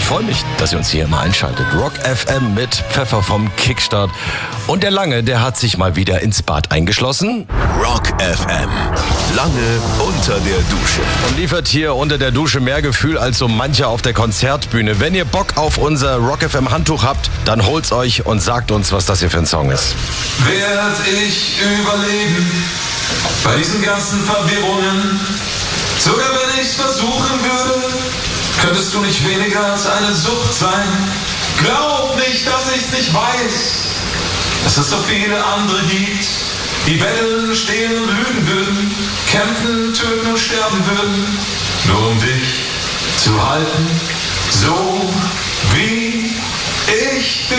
freue mich, dass ihr uns hier immer einschaltet. Rock FM mit Pfeffer vom Kickstart. Und der Lange, der hat sich mal wieder ins Bad eingeschlossen. Rock FM. Lange unter der Dusche. Und liefert hier unter der Dusche mehr Gefühl als so mancher auf der Konzertbühne. Wenn ihr Bock auf unser Rock FM Handtuch habt, dann holt's euch und sagt uns, was das hier für ein Song ist. Werd ich überleben bei diesen ganzen Verwirrungen? Sogar wenn ich's versuchen würde, könntest du nicht weniger als eine Sucht sein. Glaub nicht, dass ich's nicht weiß, dass es so viele andere gibt, die betteln, stehen und lügen würden, kämpfen, töten und sterben würden, nur um dich zu halten, so wie ich.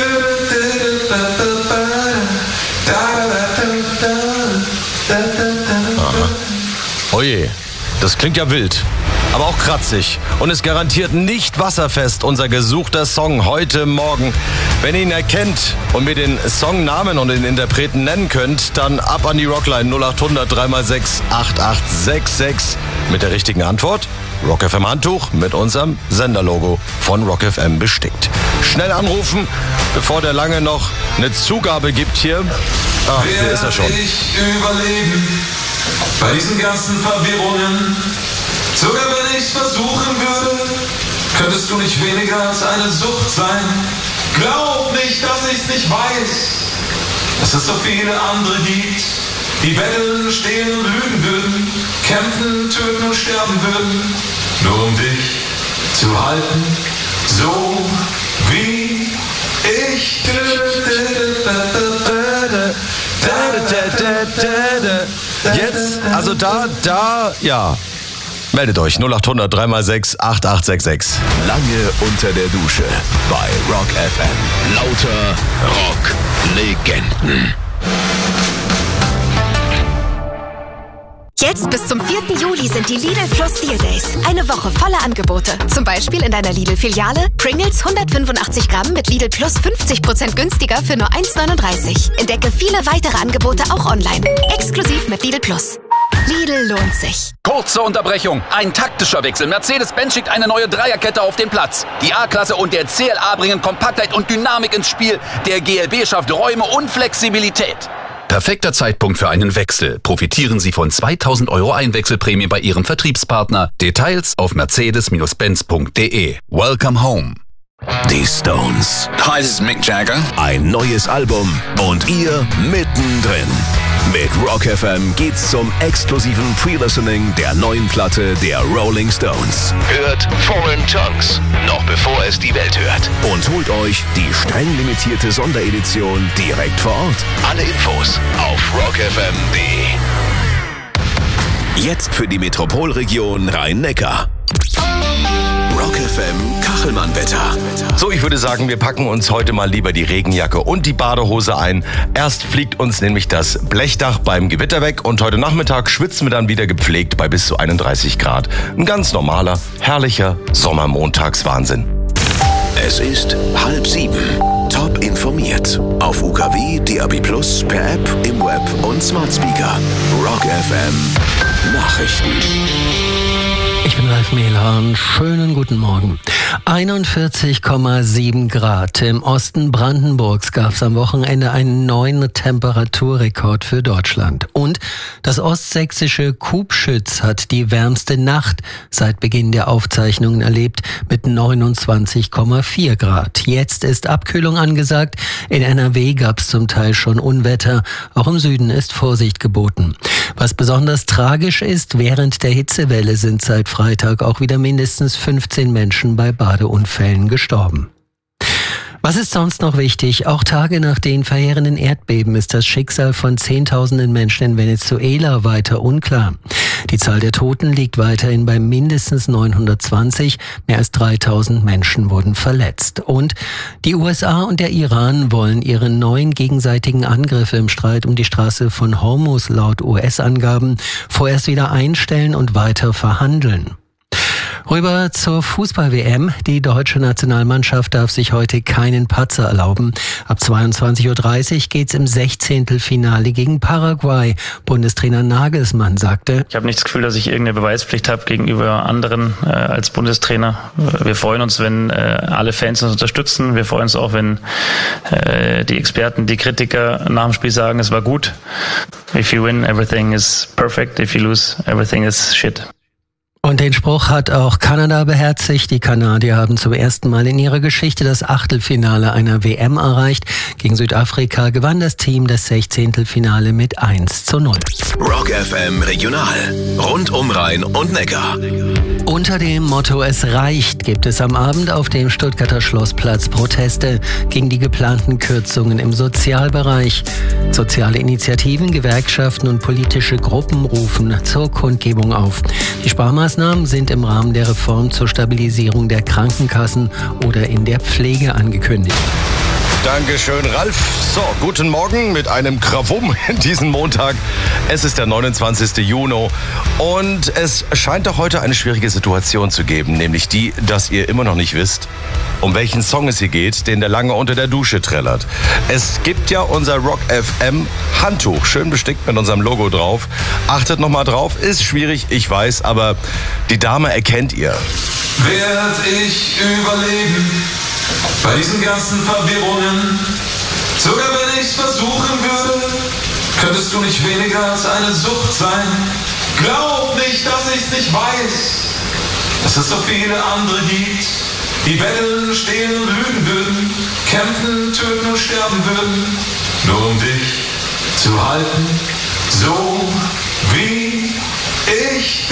Oje, das klingt ja wild, aber auch kratzig und ist garantiert nicht wasserfest, unser gesuchter Song heute Morgen. Wenn ihr ihn erkennt und mir den Songnamen und den Interpreten nennen könnt, dann ab an die Rockline 0800 3x6 8866 mit der richtigen Antwort. Rock FM Handtuch mit unserem Senderlogo von Rock FM bestickt. Schnell anrufen, bevor der Lange noch eine Zugabe gibt hier. Ah, hier ist er schon. Ich überleben bei diesen ganzen Verwirrungen? Sogar wenn ich's versuchen würde, könntest du nicht weniger als eine Sucht sein. Glaub nicht, dass ich's nicht weiß, dass es so viele andere gibt, die betteln, stehen und lügen würden, kämpfen, töten und sterben würden, nur um dich zu halten, so wie ich. Jetzt, also ja. Meldet euch 0800 3x6 8866. Lange unter der Dusche bei Rock FM. Lauter Rock-Legenden. Jetzt bis zum 4. Juli sind die Lidl Plus Deal Days. Eine Woche voller Angebote. Zum Beispiel in deiner Lidl-Filiale Pringles 185 Gramm mit Lidl Plus 50% günstiger für nur 1,39. Entdecke viele weitere Angebote auch online. Exklusiv mit Lidl Plus. Lidl lohnt sich. Kurze Unterbrechung. Ein taktischer Wechsel. Mercedes-Benz schickt eine neue Dreierkette auf den Platz. Die A-Klasse und der CLA bringen Kompaktheit und Dynamik ins Spiel. Der GLB schafft Räume und Flexibilität. Perfekter Zeitpunkt für einen Wechsel. Profitieren Sie von 2.000 € Einwechselprämie bei Ihrem Vertriebspartner. Details auf mercedes-benz.de. Welcome home. Die Stones. Hi, this is Mick Jagger. Ein neues Album und ihr mittendrin. Mit Rock FM geht's zum exklusiven Pre-Listening der neuen Platte der Rolling Stones. Hört Foreign Tongues, noch bevor es die Welt hört. Und holt euch die streng limitierte Sonderedition direkt vor Ort. Alle Infos auf rockfm.de. Jetzt für die Metropolregion Rhein-Neckar. Rock FM Kachelmann-Wetter. So, ich würde sagen, wir packen uns heute mal lieber die Regenjacke und die Badehose ein. Erst fliegt uns nämlich das Blechdach beim Gewitter weg und heute Nachmittag schwitzen wir dann wieder gepflegt bei bis zu 31 Grad. Ein ganz normaler, herrlicher Sommermontagswahnsinn. Es ist 6:30. Top informiert. Auf UKW, DAB+, per App, im Web und Smart Speaker. Rock FM Nachrichten. Ich bin Ralf Mehlhorn. Schönen guten Morgen. 41,7 Grad. Im Osten Brandenburgs gab es am Wochenende einen neuen Temperaturrekord für Deutschland. Und das ostsächsische Kubschütz hat die wärmste Nacht seit Beginn der Aufzeichnungen erlebt mit 29,4 Grad. Jetzt ist Abkühlung angesagt. In NRW gab es zum Teil schon Unwetter. Auch im Süden ist Vorsicht geboten. Was besonders tragisch ist, während der Hitzewelle sind seit Freitag auch wieder mindestens 15 Menschen bei Badeunfällen gestorben. Was ist sonst noch wichtig? Auch Tage nach den verheerenden Erdbeben ist das Schicksal von Zehntausenden Menschen in Venezuela weiter unklar. Die Zahl der Toten liegt weiterhin bei mindestens 920. Mehr als 3000 Menschen wurden verletzt. Und die USA und der Iran wollen ihre neuen gegenseitigen Angriffe im Streit um die Straße von Hormuz laut US-Angaben vorerst wieder einstellen und weiter verhandeln. Rüber zur Fußball-WM. Die deutsche Nationalmannschaft darf sich heute keinen Patzer erlauben. Ab 22.30 Uhr geht's im 16. Finale gegen Paraguay. Bundestrainer Nagelsmann sagte: Ich habe nicht das Gefühl, dass ich irgendeine Beweispflicht habe gegenüber anderen als Bundestrainer. Wir freuen uns, wenn alle Fans uns unterstützen. Wir freuen uns auch, wenn die Experten, die Kritiker nach dem Spiel sagen, es war gut. If you win, everything is perfect. If you lose, everything is shit. Und den Spruch hat auch Kanada beherzigt. Die Kanadier haben zum ersten Mal in ihrer Geschichte das Achtelfinale einer WM erreicht. Gegen Südafrika gewann das Team das 16. Finale mit 1:0. Rock FM Regional. Rund um Rhein und Neckar. Unter dem Motto "Es reicht" gibt es am Abend auf dem Stuttgarter Schlossplatz Proteste gegen die geplanten Kürzungen im Sozialbereich. Soziale Initiativen, Gewerkschaften und politische Gruppen rufen zur Kundgebung auf. Die Sparmaßnahmen sind im Rahmen der Reform zur Stabilisierung der Krankenkassen oder in der Pflege angekündigt. Dankeschön, Ralf. So, guten Morgen mit einem Krawum diesen Montag. Es ist der 29. Juni und es scheint doch heute eine schwierige Situation zu geben, nämlich die, dass ihr immer noch nicht wisst, um welchen Song es hier geht, den der lange unter der Dusche trällert. Es gibt ja unser Rock FM Handtuch, schön bestickt mit unserem Logo drauf. Achtet nochmal drauf, ist schwierig, ich weiß, aber die Dame erkennt ihr. Werd ich überleben bei diesen ganzen Verwirrungen? Sogar wenn ich's versuchen würde, könntest du nicht weniger als eine Sucht sein. Glaub nicht, dass ich's nicht weiß, dass es so viele andere gibt, die betteln, stehlen und lügen würden, kämpfen, töten und sterben würden, nur um dich zu halten, so wie ich.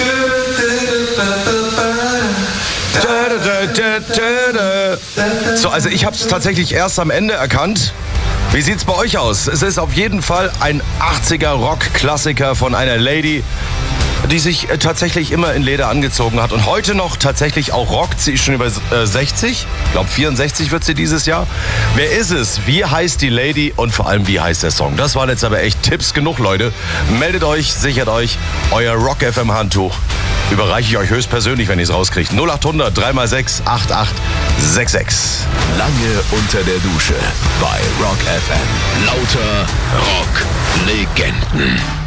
So, also ich habe es tatsächlich erst am Ende erkannt. Wie sieht's bei euch aus? Es ist auf jeden Fall ein 80er Rock-Klassiker von einer Lady, die sich tatsächlich immer in Leder angezogen hat und heute noch tatsächlich auch rockt. Sie ist schon über 60, ich glaube 64 wird sie dieses Jahr. Wer ist es? Wie heißt die Lady und vor allem wie heißt der Song? Das waren jetzt aber echt Tipps genug, Leute. Meldet euch, sichert euch euer Rock FM Handtuch. Überreiche ich euch höchstpersönlich, wenn ihr es rauskriegt. 0800 3x6 8866. Lange unter der Dusche bei Rock FM. Lauter Rock-Legenden.